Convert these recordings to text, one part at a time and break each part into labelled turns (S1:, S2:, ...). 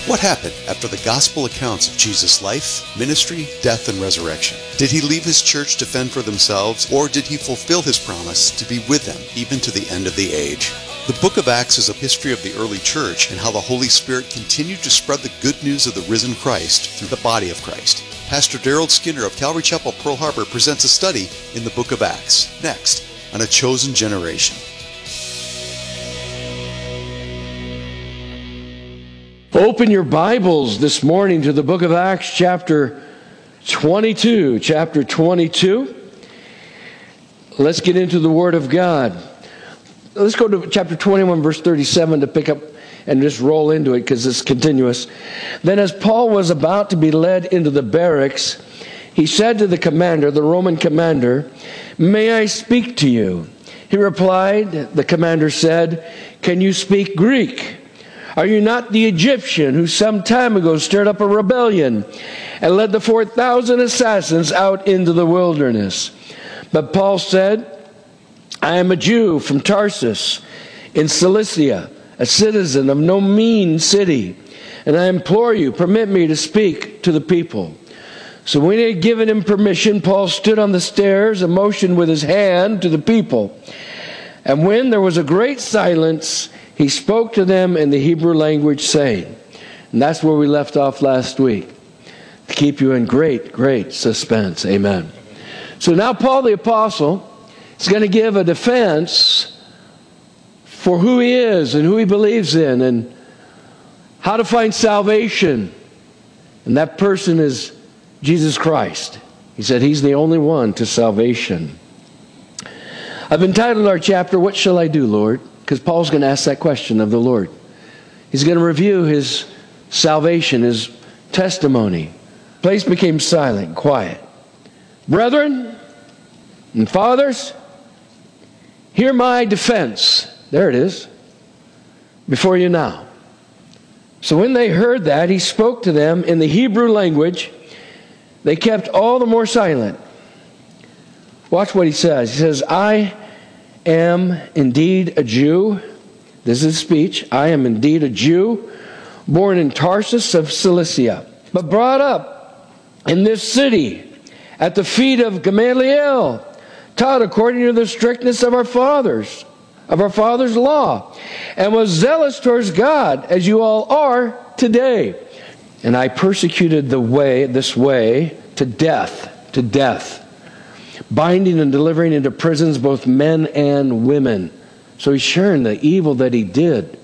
S1: What happened after the gospel accounts of Jesus' life, ministry, death, and resurrection? Did he leave his church to fend for themselves, or did he fulfill his promise to be with them even to the end of the age? The book of Acts is a history of the early church and how the Holy Spirit continued to spread the good news of the risen Christ through the body of Christ. Pastor Daryl Skinner of Calvary Chapel, Pearl Harbor presents a study in the book of Acts, next on A Chosen Generation.
S2: Open your Bibles this morning to the book of Acts, chapter 22. Chapter 22. Let's get into the Word of God. Let's go to chapter 21, verse 37 to pick up and just roll into it because it's continuous. Then as Paul was about to be led into the barracks, he said to the commander, the Roman commander, "May I speak to you?" He replied, the commander said, "Can you speak Greek? Are you not the Egyptian who some time ago stirred up a rebellion and led the 4,000 assassins out into the wilderness?" But Paul said, "I am a Jew from Tarsus in Cilicia, a citizen of no mean city, and I implore you, permit me to speak to the people." So when he had given him permission, Paul stood on the stairs and motioned with his hand to the people. And when there was a great silence, he spoke to them in the Hebrew language, saying, and that's where we left off last week, to keep you in great, great suspense. Amen. So now Paul the Apostle is going to give a defense for who he is and who he believes in and how to find salvation. And that person is Jesus Christ. He said he's the only one to salvation. I've entitled our chapter, "What Shall I Do, Lord?" Because Paul's going to ask that question of the Lord. He's going to review his salvation, his testimony. The place became silent, quiet. "Brethren and fathers, hear my defense." There it is. "Before you now." So when they heard that, he spoke to them in the Hebrew language. They kept all the more silent. Watch what he says. He says, "I am indeed a Jew." This is speech. "I am indeed a Jew, born in Tarsus of Cilicia, but brought up in this city at the feet of Gamaliel, taught according to the strictness of our father's law, and was zealous towards God, as you all are today. And I persecuted this way to death, binding and delivering into prisons both men and women." So he's sharing the evil that he did.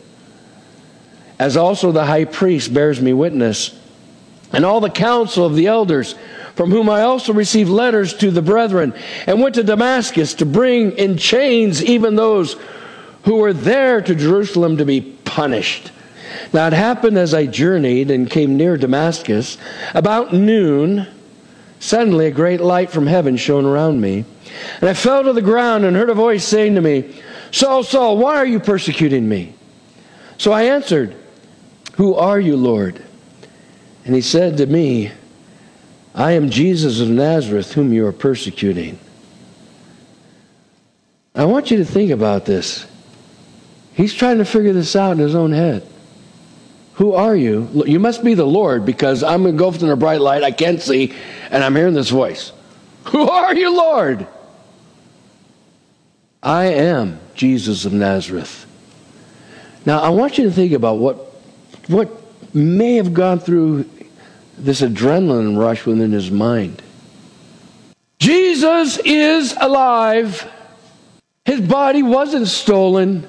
S2: "As also the high priest bears me witness, and all the council of the elders, from whom I also received letters to the brethren, and went to Damascus to bring in chains even those who were there to Jerusalem to be punished. Now it happened as I journeyed and came near Damascus, about noon, suddenly a great light from heaven shone around me. And I fell to the ground and heard a voice saying to me, 'Saul, Saul, why are you persecuting me?' So I answered, 'Who are you, Lord?' And he said to me, 'I am Jesus of Nazareth, whom you are persecuting.'" I want you to think about this. He's trying to figure this out in his own head. Who are you? You must be the Lord, because I'm engulfed in a bright light, I can't see, and I'm hearing this voice. Who are you, Lord? "I am Jesus of Nazareth." Now, I want you to think about what may have gone through this adrenaline rush within his mind. Jesus is alive. His body wasn't stolen.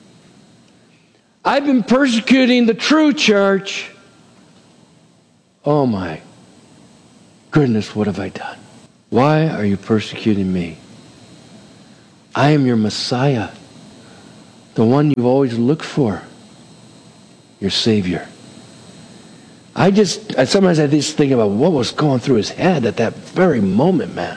S2: I've been persecuting the true church. Oh my goodness, what have I done? Why are you persecuting me? I am your Messiah, the one you've always looked for, your Savior. Sometimes I just think about what was going through his head at that very moment, man.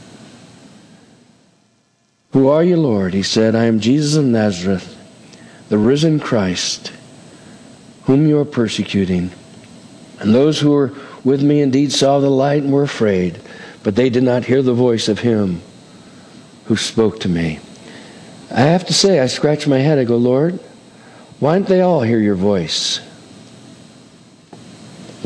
S2: "Who are you, Lord?" He said, "I am Jesus of Nazareth, the risen Christ, whom you are persecuting. And those who were with me indeed saw the light and were afraid, but they did not hear the voice of him who spoke to me." I have to say, I scratch my head. I go, "Lord, why didn't they all hear your voice?"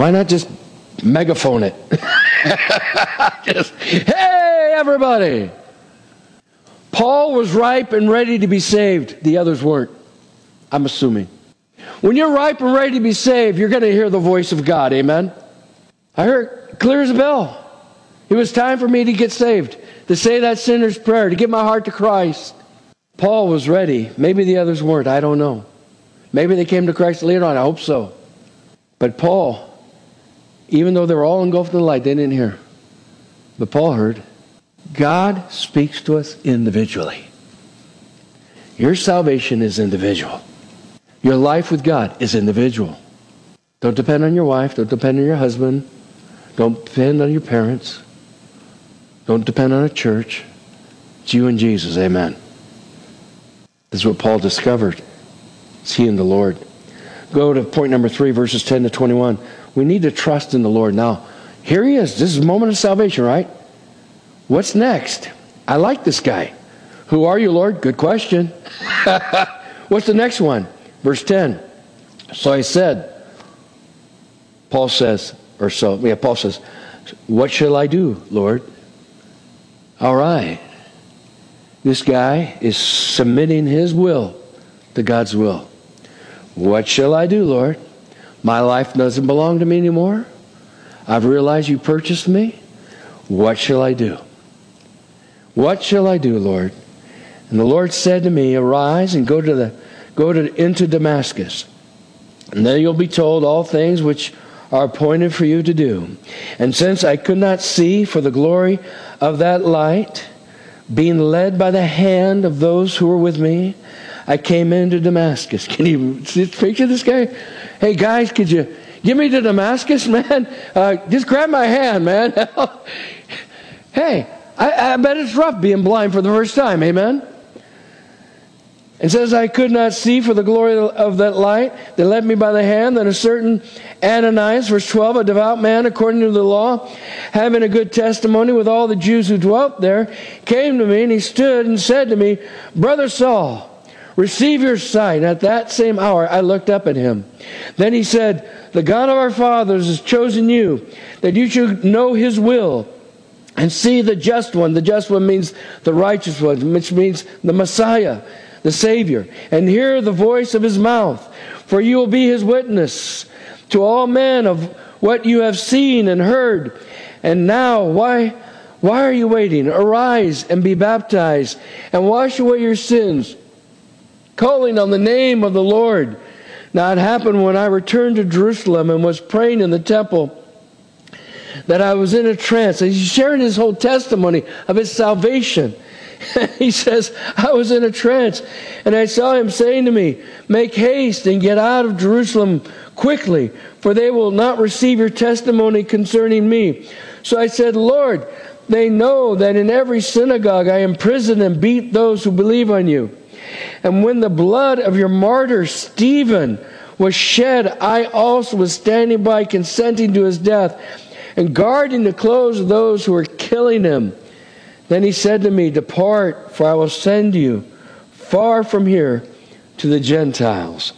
S2: Why not just megaphone it? Just, hey, everybody! Paul was ripe and ready to be saved. The others weren't, I'm assuming. When you're ripe and ready to be saved, you're going to hear the voice of God. Amen? I heard clear as a bell. It was time for me to get saved, to say that sinner's prayer, to give my heart to Christ. Paul was ready. Maybe the others weren't. I don't know. Maybe they came to Christ later on. I hope so. But Paul, even though they were all engulfed in the light, they didn't hear. But Paul heard. God speaks to us individually. Your salvation is individual. Your life with God is individual. Don't depend on your wife. Don't depend on your husband. Don't depend on your parents. Don't depend on a church. It's you and Jesus. Amen. This is what Paul discovered. It's he and the Lord. Go to point number 3, verses 10 to 21. We need to trust in the Lord. Now, here he is. This is a moment of salvation, right? What's next? I like this guy. Who are you, Lord? Good question. What's the next one? Verse 10. So I said, Paul says, what shall I do, Lord? All right. This guy is submitting his will to God's will. What shall I do, Lord? My life doesn't belong to me anymore. I've realized you purchased me. What shall I do? What shall I do, Lord? And the Lord said to me, arise and go into Damascus. And there you'll be told all things which are appointed for you to do. And since I could not see for the glory of that light, being led by the hand of those who were with me, I came into Damascus. Can you picture this guy? Hey guys, could you get me to Damascus, man? Just grab my hand, man. Hey, I bet it's rough being blind for the first time. Amen? It says, I could not see for the glory of that light. They led me by the hand. Then a certain Ananias, verse 12, a devout man according to the law, having a good testimony with all the Jews who dwelt there, came to me, and he stood and said to me, Brother Saul, receive your sight. At that same hour I looked up at him. Then he said, the God of our fathers has chosen you, that you should know his will, and see the just one. The just one means the righteous one, which means the Messiah, the Savior, and hear the voice of his mouth. For you will be his witness to all men of what you have seen and heard. And now, why are you waiting? Arise and be baptized, and wash away your sins, calling on the name of the Lord. Now it happened when I returned to Jerusalem and was praying in the temple, that I was in a trance. And he's sharing his whole testimony of his salvation. He says, I was in a trance, and I saw him saying to me, make haste and get out of Jerusalem quickly, for they will not receive your testimony concerning me. So I said, Lord, they know that in every synagogue I imprison and beat those who believe on you. And when the blood of your martyr Stephen was shed, I also was standing by, consenting to his death, and guarding the clothes of those who were killing him. Then he said to me, depart, for I will send you far from here to the Gentiles.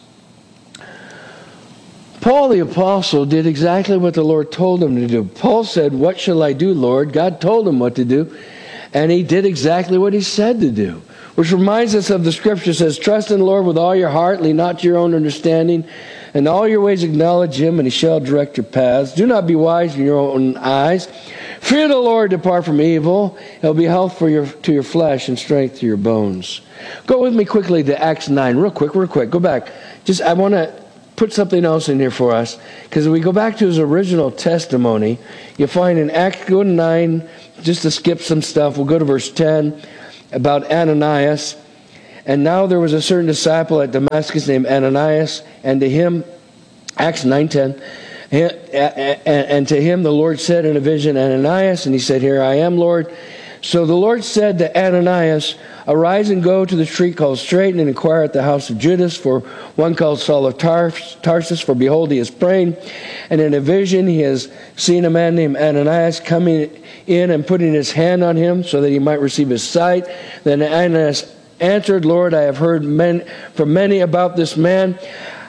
S2: Paul the apostle did exactly what the Lord told him to do. Paul said, what shall I do, Lord? God told him what to do, and he did exactly what he said to do. Which reminds us of the scripture that says, trust in the Lord with all your heart, lean not to your own understanding, and all your ways acknowledge him, and he shall direct your paths. Do not be wise in your own eyes. Fear the Lord, depart from evil. It will be health to your flesh and strength to your bones. Go with me quickly to Acts 9. Real quick. Go back. I want to put something else in here for us, because if we go back to his original testimony, you'll find in Acts, go to 9, just to skip some stuff, we'll go to verse 10, about Ananias. And now there was a certain disciple at Damascus named Ananias, and to him, Acts 9:10, and to him the Lord said in a vision, Ananias, and he said, here I am, Lord. So the Lord said to Ananias, arise and go to the street called Straight, and inquire at the house of Judas for one called Saul of Tarsus, for behold, he is praying. And in a vision he has seen a man named Ananias coming in and putting his hand on him so that he might receive his sight. Then Ananias answered, Lord, I have heard from many about this man,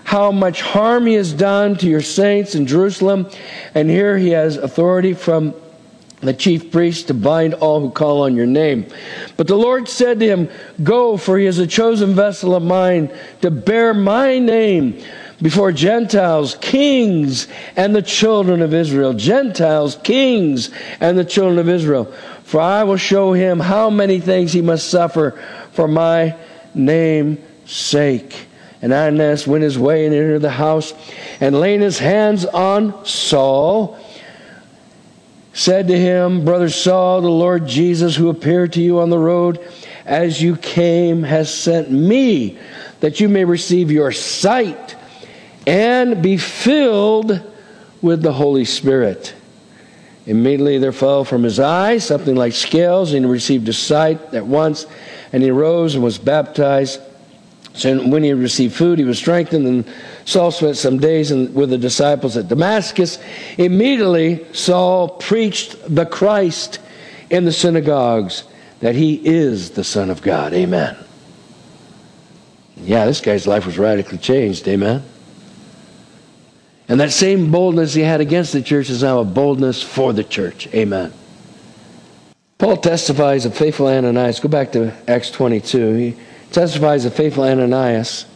S2: how much harm he has done to your saints in Jerusalem. And here he has authority from the chief priest to bind all who call on your name. But the Lord said to him, go, for he is a chosen vessel of mine to bear my name before Gentiles, kings, and the children of Israel. Gentiles, kings, and the children of Israel. For I will show him how many things he must suffer for my name's sake. And Ananias went his way and entered the house, and laying his hands on Saul, said to him, Brother Saul, the Lord Jesus, who appeared to you on the road as you came, has sent me, that you may receive your sight and be filled with the Holy Spirit. Immediately there fell from his eyes something like scales, and he received his sight at once, and he rose and was baptized. So when he had received food, he was strengthened, and Saul spent some days with the disciples at Damascus. Immediately Saul preached the Christ in the synagogues, that he is the Son of God. Amen. Yeah, this guy's life was radically changed. Amen. And that same boldness he had against the church is now a boldness for the church. Amen. Paul testifies of faithful Ananias. Go back to Acts 22. He testifies of faithful Ananias.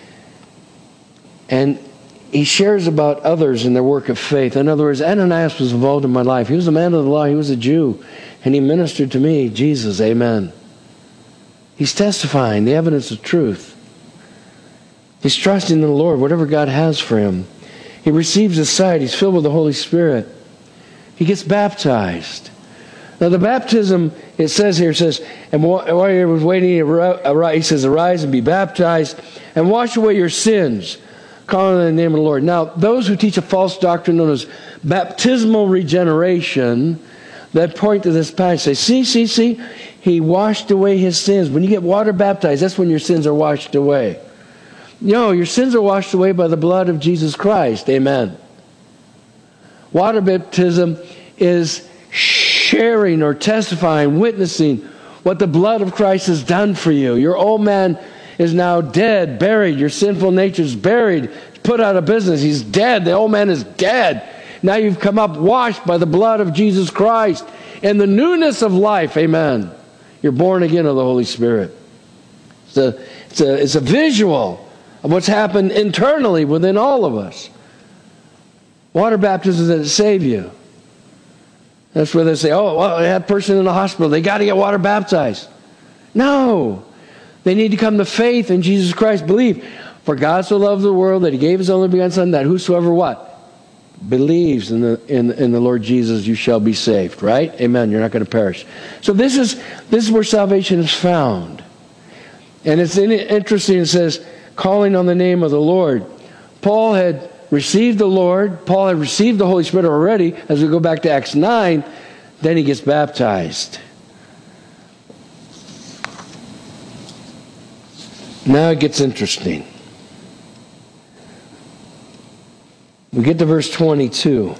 S2: And he shares about others in their work of faith. In other words, Ananias was involved in my life. He was a man of the law. He was a Jew. And he ministered to me, Jesus. Amen. He's testifying the evidence of truth. He's trusting in the Lord, whatever God has for him. He receives his sight. He's filled with the Holy Spirit. He gets baptized. Now the baptism, it says here, and while he was waiting, he says, arise and be baptized and wash away your sins, calling on the name of the Lord. Now, those who teach a false doctrine known as baptismal regeneration, that point to this passage, say, see, he washed away his sins. When you get water baptized, that's when your sins are washed away. No, your sins are washed away by the blood of Jesus Christ. Amen. Water baptism is sharing or testifying, witnessing what the blood of Christ has done for you. Your old man is now dead, buried. Your sinful nature is buried, put out of business. He's dead. The old man is dead. Now you've come up washed by the blood of Jesus Christ in the newness of life. Amen. You're born again of the Holy Spirit. It's a visual of what's happened internally within all of us. Water baptism doesn't save you. That's where they say, oh, well, that person in the hospital, they got to get water baptized. No. They need to come to faith in Jesus Christ. Believe. For God so loved the world that he gave his only begotten Son, that whosoever what? Believes in the Lord Jesus, you shall be saved. Right? Amen. You're not going to perish. So this is where salvation is found. And it's interesting. It says, calling on the name of the Lord. Paul had received the Lord. Paul had received the Holy Spirit already. As we go back to Acts 9, then he gets baptized. Now it gets interesting. We get to verse 22.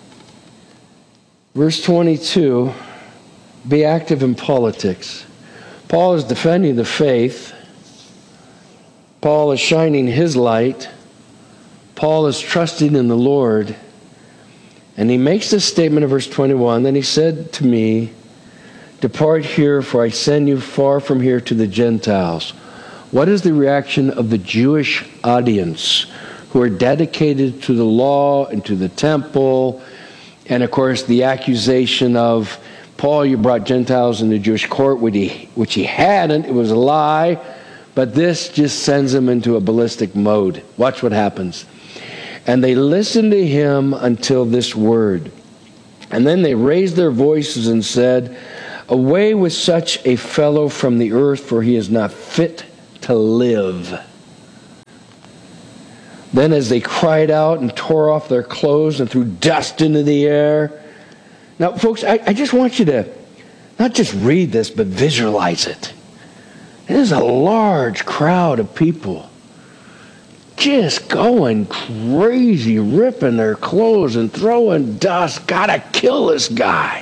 S2: Verse 22, be active in politics. Paul is defending the faith. Paul is shining his light. Paul is trusting in the Lord. And he makes this statement in verse 21. Then he said to me, depart here, for I send you far from here to the Gentiles. What is the reaction of the Jewish audience who are dedicated to the law and to the temple? And of course, the accusation of, Paul, you brought Gentiles in the Jewish court, which he hadn't. It was a lie. But this just sends him into a ballistic mode. Watch what happens. And they listened to him until this word. And then they raised their voices and said, away with such a fellow from the earth, for he is not fit to live. Then as they cried out and tore off their clothes and threw dust into the air. Now, folks, I just want you to not just read this, but visualize it. There's a large crowd of people just going crazy, ripping their clothes and throwing dust. Gotta kill this guy.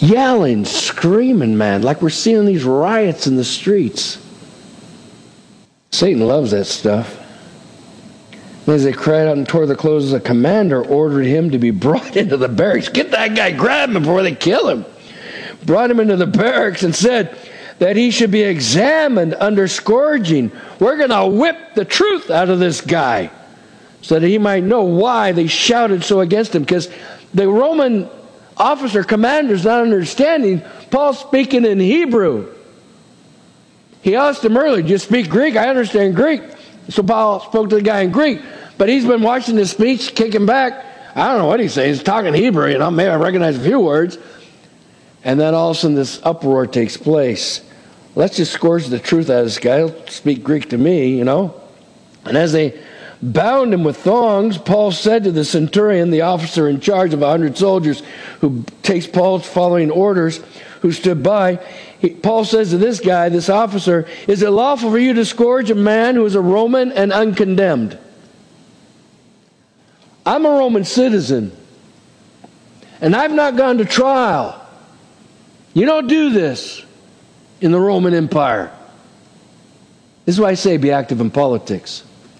S2: Yelling, screaming, man, like we're seeing these riots in the streets. Satan loves that stuff. As they cried out and tore their clothes, the commander ordered him to be brought into the barracks. Get that guy, grab him before they kill him. Brought him into the barracks and said that he should be examined under scourging. We're going to whip the truth out of this guy so that he might know why they shouted so against him. Because the Roman officer commander's not understanding Paul's speaking in Hebrew. He asked him earlier, do you speak Greek? I understand Greek. So Paul spoke to the guy in Greek. But he's been watching his speech, kicking back. I don't know what he's saying. He's talking Hebrew, Maybe I recognize a few words. And then all of a sudden this uproar takes place. Let's just scourge the truth out of this guy. He'll speak Greek to me, And as they bound him with thongs, Paul said to the centurion, the officer in charge of 100 soldiers, who takes Paul's following orders, who stood by, Paul says to this guy, this officer, is it lawful for you to scourge a man who is a Roman and uncondemned? I'm a Roman citizen, and I've not gone to trial. You don't do this in the Roman Empire. This is why I say be active in politics.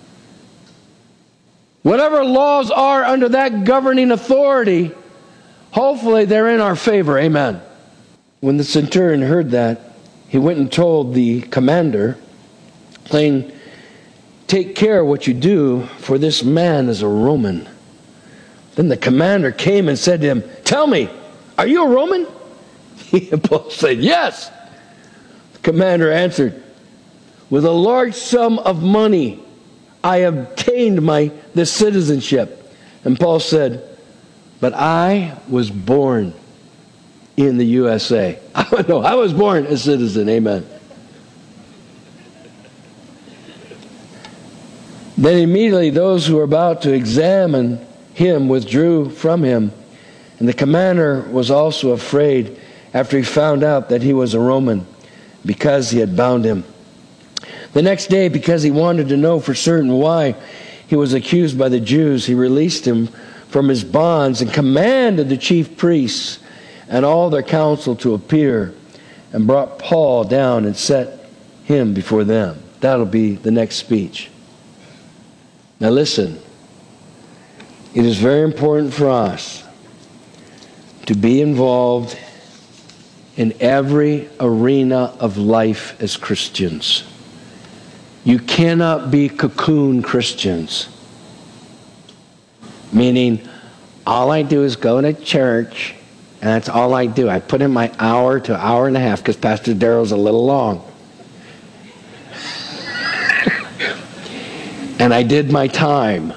S2: Whatever laws are under that governing authority, hopefully they're in our favor. Amen. When the centurion heard that, he went and told the commander, saying, take care what you do, for this man is a Roman. Then the commander came and said to him, tell me, are you a Roman? Paul said, yes. The commander answered, with a large sum of money I obtained this citizenship. And Paul said, but I was born in the USA. I was born a citizen. Amen. Then immediately those who were about to examine him withdrew from him. And the commander was also afraid after he found out that he was a Roman, because he had bound him. The next day, because he wanted to know for certain why he was accused by the Jews, he released him from his bonds and commanded the chief priests and all their council to appear, and brought Paul down and set him before them. That'll be the next speech. Now listen, it is very important for us to be involved in every arena of life as Christians. You cannot be cocoon Christians, meaning all I do is go to church and that's all I do. I put in my hour to hour and a half because Pastor Daryl's a little long. And I did my time.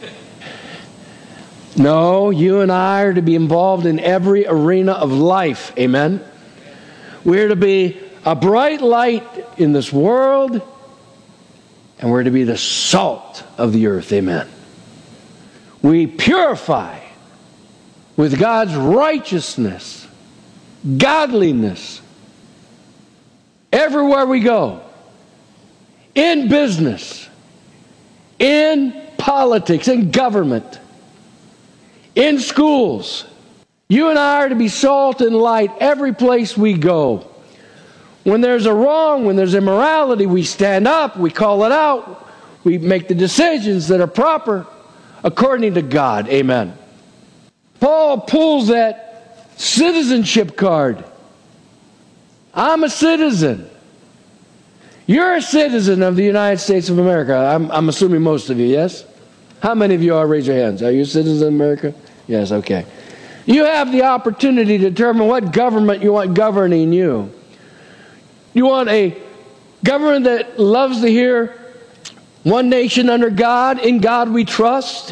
S2: No, you and I are to be involved in every arena of life. Amen? We're to be a bright light in this world, and we're to be the salt of the earth. Amen. We purify with God's righteousness, godliness, everywhere we go, in business, in politics, in government, in schools. You and I are to be salt and light every place we go. When there's a wrong, when there's immorality, we stand up, we call it out, we make the decisions that are proper according to God. Amen. Paul pulls that citizenship card. I'm a citizen. You're a citizen of the United States of America. I'm assuming most of you, yes? How many of you are? Raise your hands. Are you citizens of America? Yes, okay. You have the opportunity to determine what government you want governing you. You want a government that loves to hear one nation under God, in God we trust.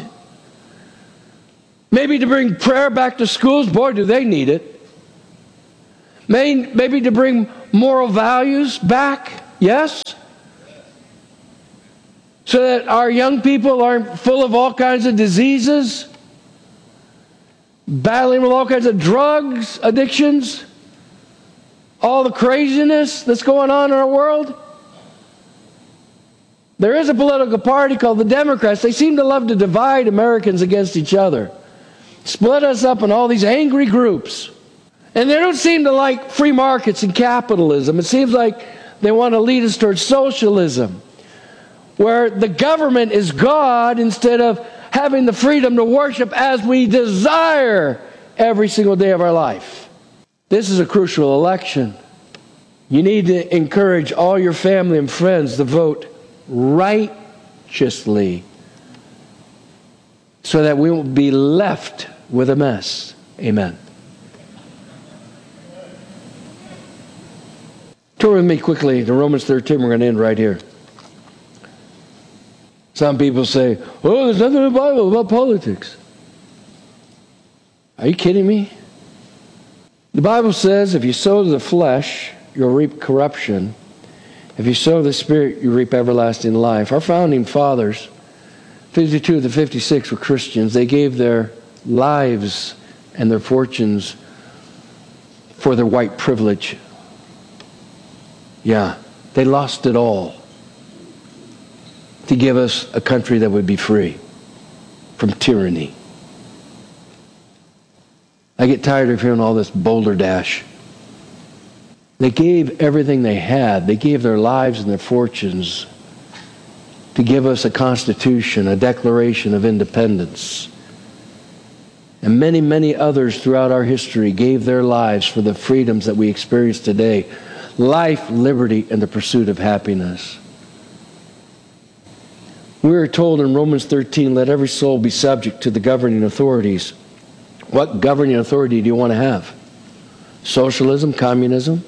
S2: Maybe to bring prayer back to schools. Boy, do they need it. Maybe to bring moral values back. Yes? So that our young people aren't full of all kinds of diseases, battling with all kinds of drugs, addictions, all the craziness that's going on in our world. There is a political party called the Democrats. They seem to love to divide Americans against each other, split us up in all these angry groups. And they don't seem to like free markets and capitalism. It seems like they want to lead us towards socialism. where the government is God instead of having the freedom to worship as we desire every single day of our life. This is a crucial election. You need to encourage all your family and friends to vote righteously so that we won't be left with a mess. Amen. Turn with me quickly to Romans 13. We're going to end right here. Some people say, oh, there's nothing in the Bible about politics. Are you kidding me? The Bible says if you sow to the flesh, you'll reap corruption. If you sow to the Spirit, you reap everlasting life. Our founding fathers, 52 of the 56 were Christians. They gave their lives and their fortunes for their white privilege. Yeah, they lost it all to give us a country that would be free from tyranny. I get tired of hearing all this balderdash. They gave everything they had. They gave their lives and their fortunes to give us a constitution, a declaration of independence. And many, many others throughout our history gave their lives for the freedoms that we experience today. Life, liberty, and the pursuit of happiness. We are told in Romans 13, let every soul be subject to the governing authorities. What governing authority do you want to have? Socialism, communism?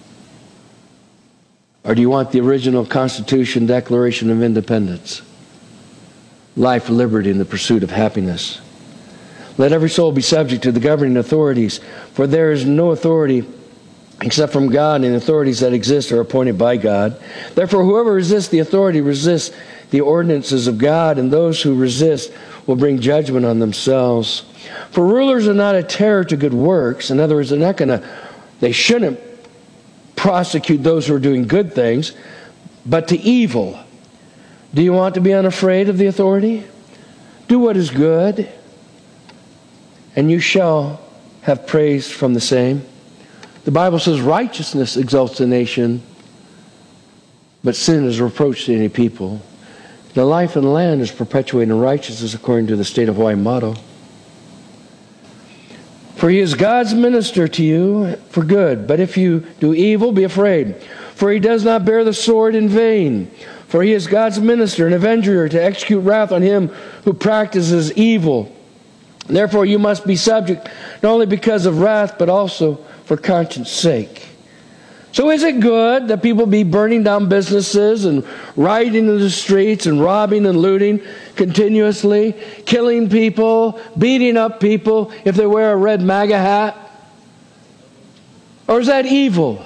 S2: Or do you want the original Constitution, Declaration of Independence? Life, liberty, and the pursuit of happiness. Let every soul be subject to the governing authorities, for there is no authority except from God, and authorities that exist are appointed by God. Therefore, whoever resists the authority resists the ordinances of God, and those who resist will bring judgment on themselves. For rulers are not a terror to good works. In other words, they shouldn't prosecute those who are doing good things, but to evil. Do you want to be unafraid of the authority? Do what is good, and you shall have praise from the same. The Bible says righteousness exalts a nation, but sin is a reproach to any people. The life in the land is perpetuating righteousness according to the state of Hawaii motto. For he is God's minister to you for good. But if you do evil, be afraid. For he does not bear the sword in vain. For he is God's minister, an avenger to execute wrath on him who practices evil. Therefore you must be subject, not only because of wrath, but also for conscience sake. So is it good that people be burning down businesses and rioting in the streets and robbing and looting continuously, killing people, beating up people if they wear a red MAGA hat? Or is that evil?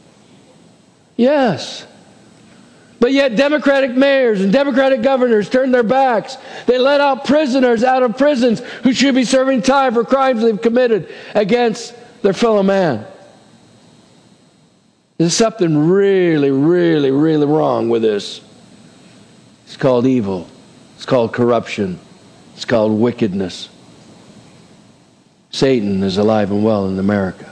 S2: Yes. But yet Democratic mayors and Democratic governors turn their backs. They let out prisoners out of prisons who should be serving time for crimes they've committed against their fellow man. There's something really, really, really wrong with this. It's called evil. It's called corruption. It's called wickedness. Satan is alive and well in America.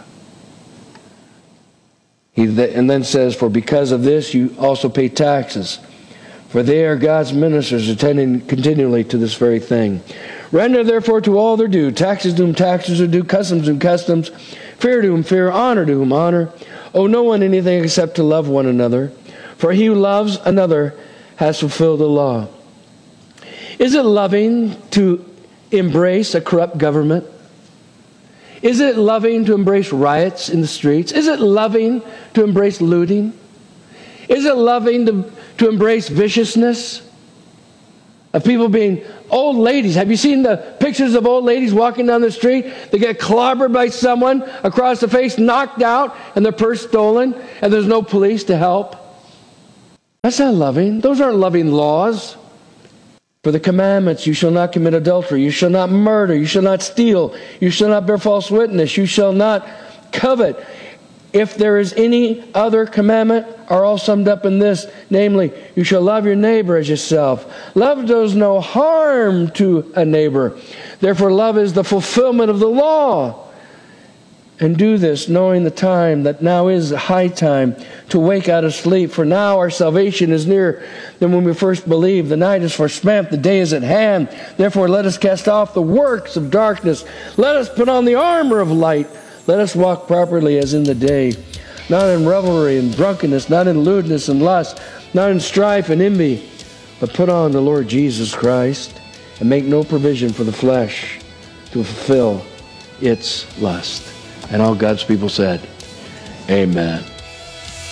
S2: And then says, for because of this you also pay taxes, for they are God's ministers, attending continually to this very thing. Render therefore to all their due, taxes to whom taxes are due, customs to whom customs, fear to whom fear, honor to whom honor. Owe no one anything except to love one another, for he who loves another has fulfilled the law. Is it loving to embrace a corrupt government? Is it loving to embrace riots in the streets? Is it loving to embrace looting? Is it loving to embrace viciousness? Of people being old ladies. Have you seen the pictures of old ladies walking down the street? They get clobbered by someone across the face, knocked out, and their purse stolen, and there's no police to help. That's not loving. Those aren't loving laws. For the commandments, you shall not commit adultery, you shall not murder, you shall not steal, you shall not bear false witness, you shall not covet. If there is any other commandment, are all summed up in this, namely, you shall love your neighbor as yourself. Love does no harm to a neighbor. Therefore, love is the fulfillment of the law. And do this, knowing the time, that now is the high time to wake out of sleep. For now our salvation is nearer than when we first believed. The night is forspent, the day is at hand. Therefore let us cast off the works of darkness. Let us put on the armor of light. Let us walk properly as in the day, not in revelry and drunkenness, not in lewdness and lust, not in strife and envy, but put on the Lord Jesus Christ, and make no provision for the flesh to fulfill its lust. And all God's people said, amen.